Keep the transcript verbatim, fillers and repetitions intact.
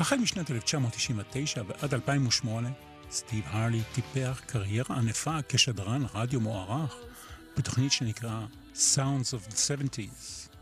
החל משנת אלף תשע מאות תשעים ותשע ועד אלפיים ושמונה, סטיב הרלי טיפח קריירה ענפה כשדרן רדיו מוערך בתוכנית שנקרא Sounds of the שבעים.